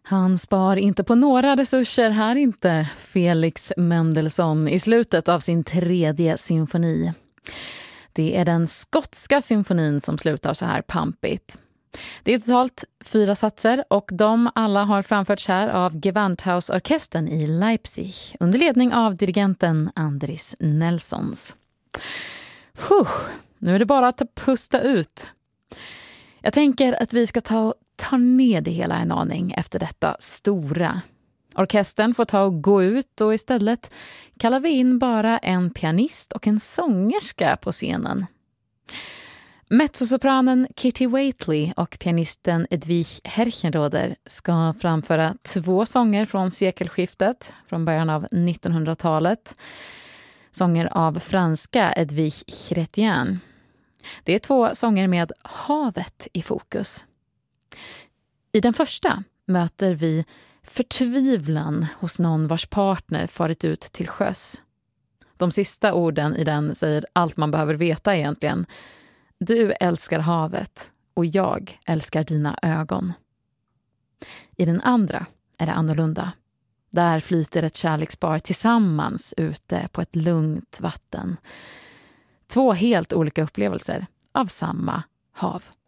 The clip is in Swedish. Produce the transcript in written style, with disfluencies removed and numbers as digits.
Han spar inte på några resurser här inte, Felix Mendelssohn i slutet av sin 3:e symfoni. Det är den skotska symfonin som slutar så här pampigt. Det är totalt 4 satser och de alla har framförts här av Gewandhausorkestern i Leipzig under ledning av dirigenten Andris Nelsons. Nu är det bara att pusta ut. Jag tänker att vi ska ta ner det hela en aning efter detta stora. Orkestern får ta och gå ut och istället kallar vi in bara en pianist och en sångerska på scenen. Mezzosopranen Kitty Waitley och pianisten Edwige Herchenroder ska framföra 2 sånger från sekelskiftet, från början av 1900-talet. Sånger av franska Edwige Chrétien. Det är 2 sånger med havet i fokus. I den första möter vi förtvivlan hos någon vars partner farit ut till sjöss. De sista orden i den säger allt man behöver veta egentligen. Du älskar havet och jag älskar dina ögon. I den andra är det annorlunda. Där flyter ett kärlekspar tillsammans ute på ett lugnt vatten. 2 helt olika upplevelser av samma hav.